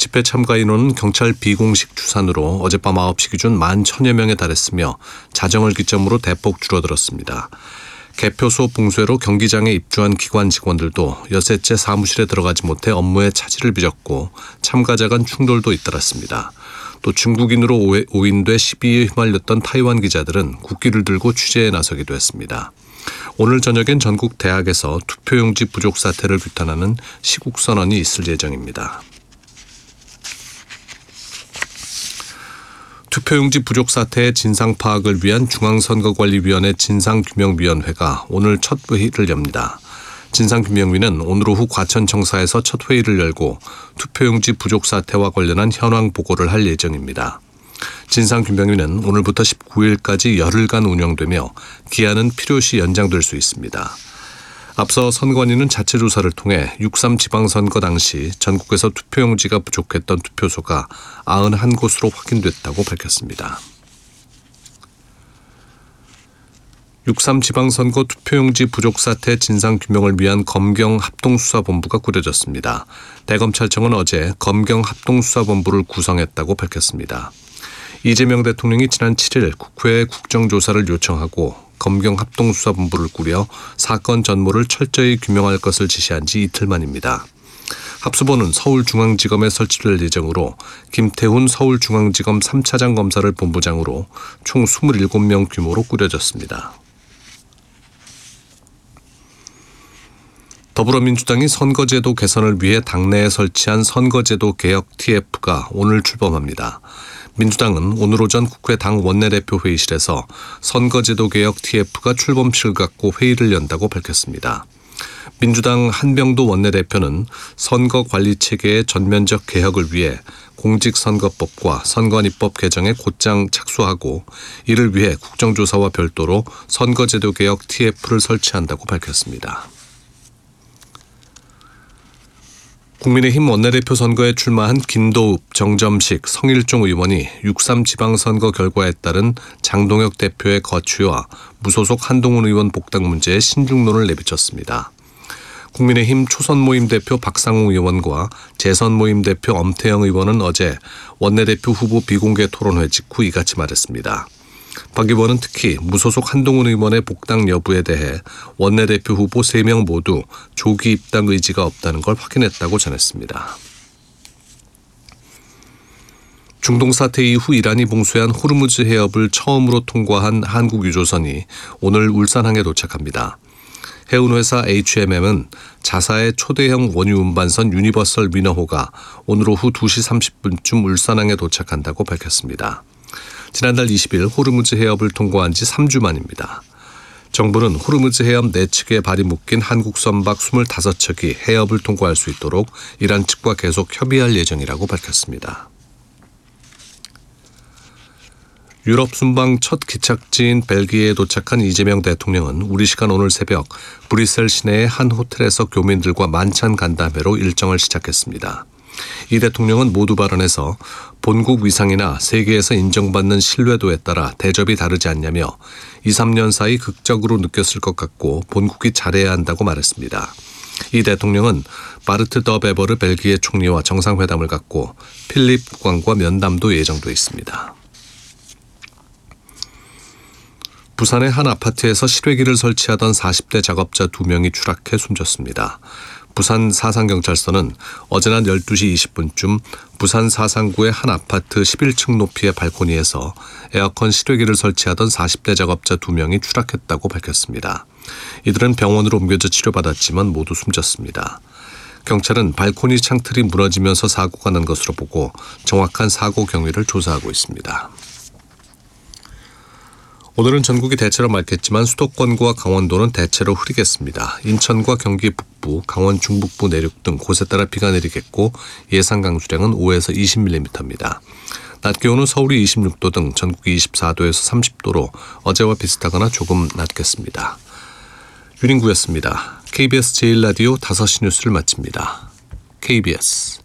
집회 참가 인원은 경찰 비공식 추산으로 어젯밤 9시 기준 11,000여 명에 달했으며 자정을 기점으로 대폭 줄어들었습니다. 개표소 봉쇄로 경기장에 입주한 기관 직원들도 여섯째 사무실에 들어가지 못해 업무에 차질을 빚었고 참가자 간 충돌도 잇따랐습니다. 또 중국인으로 오인돼 시비에 휘말렸던 타이완 기자들은 국기를 들고 취재에 나서기도 했습니다. 오늘 저녁엔 전국 대학에서 투표용지 부족 사태를 규탄하는 시국선언이 있을 예정입니다. 투표용지 부족 사태의 진상 파악을 위한 중앙선거관리위원회 진상규명위원회가 오늘 첫 회의를 엽니다. 진상규명위는 오늘 오후 과천청사에서 첫 회의를 열고 투표용지 부족 사태와 관련한 현황 보고를 할 예정입니다. 진상규명위는 오늘부터 19일까지 열흘간 운영되며 기한은 필요시 연장될 수 있습니다. 앞서 선관위는 자체 조사를 통해 6.3 지방선거 당시 전국에서 투표용지가 부족했던 투표소가 91곳으로 확인됐다고 밝혔습니다. 6.3 지방선거 투표용지 부족 사태 진상규명을 위한 검경합동수사본부가 꾸려졌습니다. 대검찰청은 어제 검경합동수사본부를 구성했다고 밝혔습니다. 이재명 대통령이 지난 7일 국회에 국정조사를 요청하고 검경합동수사본부를 꾸려 사건 전모를 철저히 규명할 것을 지시한 지 이틀 만입니다. 합수본은 서울중앙지검에 설치될 예정으로 김태훈 서울중앙지검 3차장 검사를 본부장으로 총 27명 규모로 꾸려졌습니다. 더불어민주당이 선거제도 개선을 위해 당내에 설치한 선거제도 개혁 TF가 오늘 출범합니다. 민주당은 오늘 오전 국회 당 원내대표 회의실에서 선거제도 개혁 TF가 출범식을 갖고 회의를 연다고 밝혔습니다. 민주당 한병도 원내대표는 선거관리체계의 전면적 개혁을 위해 공직선거법과 선관위법 개정에 곧장 착수하고 이를 위해 국정조사와 별도로 선거제도 개혁 TF를 설치한다고 밝혔습니다. 국민의힘 원내대표 선거에 출마한 김도읍, 정점식, 성일종 의원이 6.3 지방선거 결과에 따른 장동혁 대표의 거취와 무소속 한동훈 의원 복당 문제에 신중론을 내비쳤습니다. 국민의힘 초선모임 대표 박상웅 의원과 재선모임 대표 엄태영 의원은 어제 원내대표 후보 비공개 토론회 직후 이같이 말했습니다. 박 의원은 특히 무소속 한동훈 의원의 복당 여부에 대해 원내대표 후보 3명 모두 조기 입당 의지가 없다는 걸 확인했다고 전했습니다. 중동 사태 이후 이란이 봉쇄한 호르무즈 해협을 처음으로 통과한 한국 유조선이 오늘 울산항에 도착합니다. 해운회사 HMM은 자사의 초대형 원유 운반선 유니버설 위너호가 오늘 오후 2시 30분쯤 울산항에 도착한다고 밝혔습니다. 지난달 20일 호르무즈 해협을 통과한 지 3주 만입니다. 정부는 호르무즈 해협 내측에 발이 묶인 한국 선박 25척이 해협을 통과할 수 있도록 이란 측과 계속 협의할 예정이라고 밝혔습니다. 유럽 순방 첫 기착지인 벨기에에 도착한 이재명 대통령은 우리 시간 오늘 새벽 브뤼셀 시내의 한 호텔에서 교민들과 만찬 간담회로 일정을 시작했습니다. 이 대통령은 모두 발언에서 본국 위상이나 세계에서 인정받는 신뢰도에 따라 대접이 다르지 않냐며 2, 3년 사이 극적으로 느꼈을 것 같고 본국이 잘해야 한다고 말했습니다. 이 대통령은 바르트 더 베버르 벨기에 총리와 정상회담을 갖고 필립 국왕과 면담도 예정돼 있습니다. 부산의 한 아파트에서 실외기를 설치하던 40대 작업자 2명이 추락해 숨졌습니다. 부산 사상경찰서는 어제 낮 12시 20분쯤 부산 사상구의 한 아파트 11층 높이의 발코니에서 에어컨 실외기를 설치하던 40대 작업자 2명이 추락했다고 밝혔습니다. 이들은 병원으로 옮겨져 치료받았지만 모두 숨졌습니다. 경찰은 발코니 창틀이 무너지면서 사고가 난 것으로 보고 정확한 사고 경위를 조사하고 있습니다. 오늘은 전국이 대체로 맑겠지만 수도권과 강원도는 대체로 흐리겠습니다. 인천과 경기 북부, 강원 중북부 내륙 등 곳에 따라 비가 내리겠고 예상 강수량은 5에서 20mm입니다. 낮 기온은 서울이 26도 등 전국이 24도에서 30도로 어제와 비슷하거나 조금 낮겠습니다. 윤인구였습니다. KBS 제1라디오 5시 뉴스를 마칩니다. KBS